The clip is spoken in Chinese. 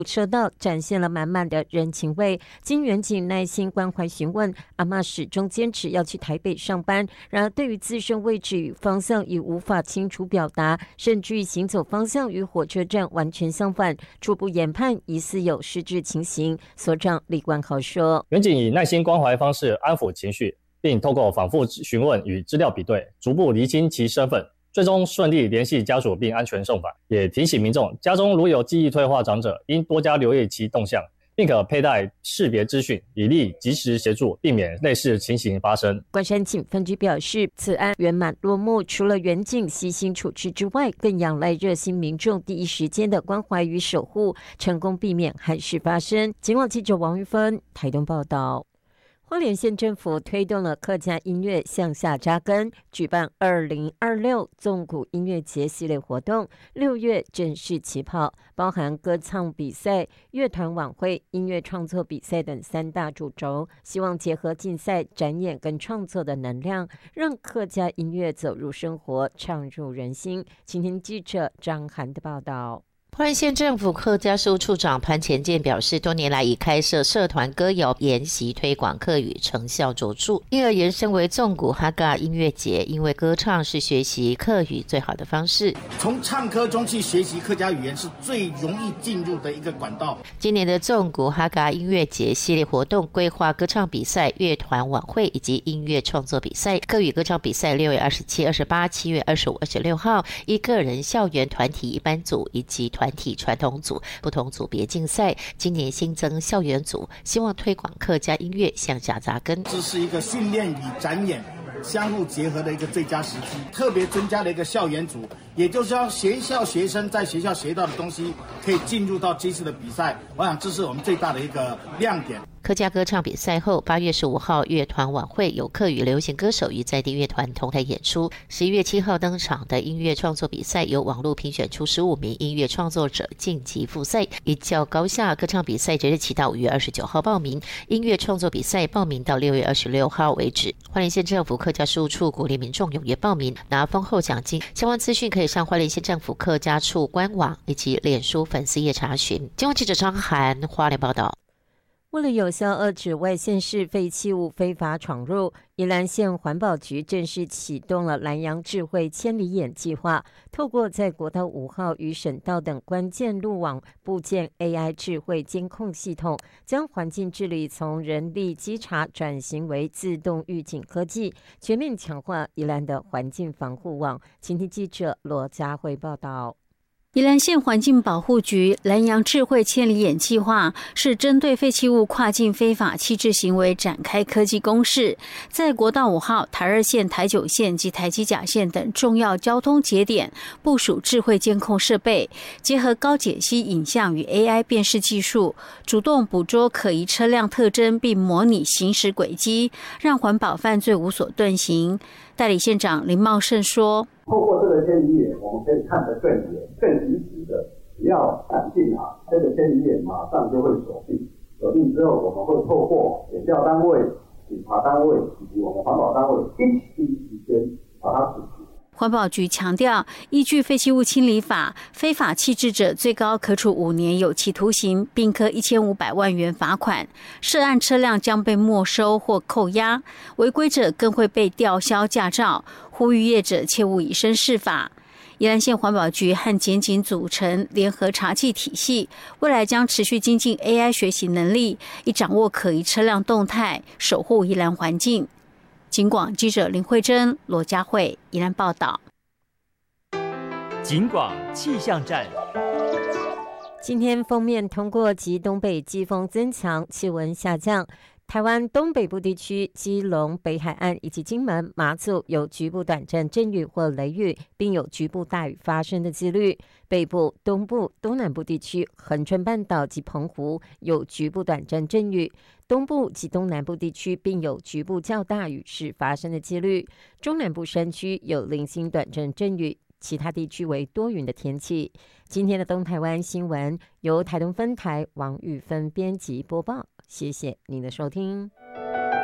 车道展现了满满的人情味。经远景耐心关怀询问，阿嬷始终坚持要去台北上班，然而对于自身位置与方向已无法清楚表达，甚至于行走方向与火车站完全相反，初步研判疑似有失智情形。所长李冠豪说， 远景以耐心关怀方式安抚情绪，并透过反复询问与资料比对，逐步厘清其身份，最终顺利联系家属并安全送返。也提醒民众，家中如有记忆退化长者，应多加留意其动向，并可佩戴识别资讯，以利及时协助，避免类似情形发生。 关山警分局表示，此案圆满落幕，除了远景悉心处置之外，更仰赖热心民众第一时间的关怀与守护，成功避免憾事发生。警广记者王玉芬台东报道。花莲县政府推动了客家音乐向下扎根，举办2026纵谷音乐节系列活动，6月正式起跑，包含歌唱比赛、乐团晚会、音乐创作比赛等3大主轴，希望结合竞赛、展演跟创作的能量，让客家音乐走入生活，唱入人心。请听记者张涵的报道。 花莲县政府客家事务处长潘前健表示，多年来以开设社团歌谣研习推广客语成效卓著，因而延伸为纵谷哈嘎音乐节。因为歌唱是学习客语最好的方式， 从唱歌中去学习客家语言是最容易进入的一个管道。 今年的纵谷哈嘎音乐节系列活动规划歌唱比赛、乐团晚会以及音乐创作比赛。客语歌唱比赛6月27、28、7月25、26号依个人、校园、团体、一般组以及团体传统组不同组别竞赛，今年新增校园组，希望推广客家音乐向下扎根。 这是一个训练与展演相互结合的一个最佳时机，特别增加了一个校园组，也就是要学校学生在学校学到的东西可以进入到这次的比赛，我想这是我们最大的一个亮点。 客家歌唱比赛后，8月15号乐团晚会有客语流行歌手与在地乐团同台演出。11月7号登场的音乐创作比赛由网络评选出15名音乐创作者晋级复赛。以较高下歌唱比赛即日起到5月29号报名，音乐创作比赛报名到6月26号为止。花莲县政府客家事务处鼓励民众踊跃报名，拿丰厚奖金。相关资讯可以上花莲县政府客家处官网以及脸书粉丝页查询。今晚记者张涵花莲报道。 为了有效遏止外县市废弃物非法闯入，宜兰县环保局正式启动了南洋智慧千里眼计划，透过在国道5号与省道等关键路网布建 AI 智慧监控系统，将环境治理从人力稽查转型为自动预警科技，全面强化宜兰的环境防护网。请听记者罗佳慧报道。 宜兰县环境保护局南洋智慧千里眼计划是针对废弃物跨境非法弃置行为展开科技攻势，在国道5号、台2线、台9线及台七甲线等重要交通节点部署智慧监控设备，结合高解析影像与 AI 辨识技术，主动捕捉可疑车辆特征并模拟行驶轨迹，让环保犯罪无所遁形。代理县长林茂胜说， 透过这个千里眼，我们可以看得更远、更及时的，只要闪进这个千里眼马上就会锁定。锁定之后，我们会透过检调单位、警察单位以及我们环保单位一起第一时间把它处理。 环保局强调，依据废弃物清理法，非法弃置者最高可处5年有期徒刑，并科1500万元罚款，涉案车辆将被没收或扣押，违规者更会被吊销驾照。呼吁业者切勿以身试法。宜兰县环保局和检警组成联合查缉体系，未来将持续精进 AI 学习能力，以掌握可疑车辆动态，守护宜兰环境。警广记者林慧珍、罗佳慧宜兰报道。 警广气象站。 今天锋面通过及东北季风增强，气温下降。台湾东北部地区、基隆、北海岸以及金门、马祖有局部短暂阵雨或雷雨，并有局部大雨发生的几率。北部、东部、东南部地区、恒春半岛及澎湖有局部短暂阵雨，东部及东南部地区并有局部较大雨势发生的几率。中南部山区有零星短暂阵雨，其他地区为多云的天气。今天的东台湾新闻由台东分台王玉芬编辑播报，谢谢您的收听。